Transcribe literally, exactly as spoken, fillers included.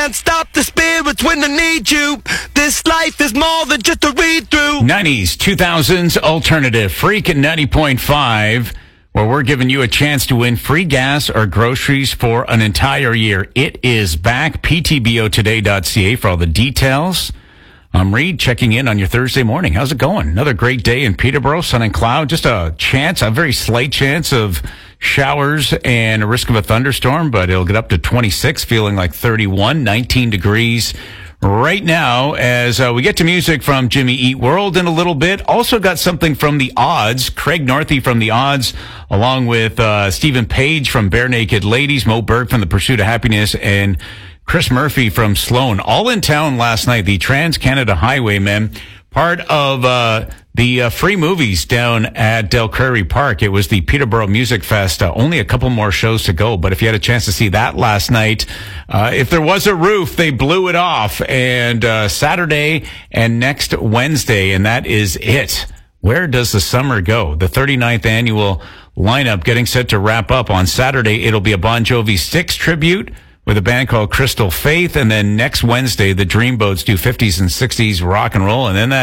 can't stop the spirits when they need you. This life is more than just a read-through. nineties, two thousands alternative freak at ninety point five, where we're giving you a chance to win free gas or groceries for an entire year. It is back. P T B O today dot C A for all the details. I'm Reed, checking in on your Thursday morning. How's it going? Another great day in Peterborough, sun and cloud. Just a chance, a very slight chance of showers and a risk of a thunderstorm, but it'll get up to twenty-six, feeling like thirty-one, nineteen degrees right now as uh, we get to music from Jimmy Eat World in a little bit. Also got something from The Odds, Craig Northey from The Odds, along with uh, Stephen Page from Bare Naked Ladies, Mo Berg from The Pursuit of Happiness, and Chris Murphy from Sloan. All in town last night, the Trans-Canada Highwaymen, part of uh, the uh, free movies down at Del Prairie Park. It was the Peterborough Music Fest. Uh, only a couple more shows to go, but if you had a chance to see that last night, uh, if there was a roof, they blew it off. And uh, Saturday and next Wednesday, and that is it. Where does the summer go? The thirty-ninth annual lineup getting set to wrap up on Saturday. It'll be a Bon Jovi Styx tribute with a band called Crystal Faith. And then next Wednesday, the Dreamboats do fifties and sixties rock and roll. And then that